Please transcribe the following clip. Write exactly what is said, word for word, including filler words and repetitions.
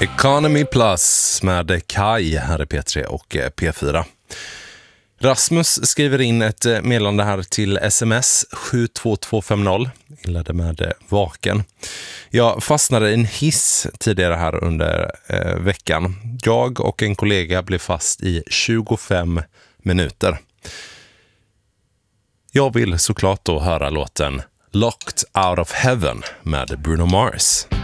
Economy Plus med Kai här i P tre och P fyra. Rasmus skriver in ett meddelande här till sms sju två två fem noll, inledde med vaken. Jag fastnade i en hiss tidigare här under eh, veckan. Jag och en kollega blev fast i tjugofem minuter. Jag vill såklart då höra låten Locked Out of Heaven med Bruno Mars.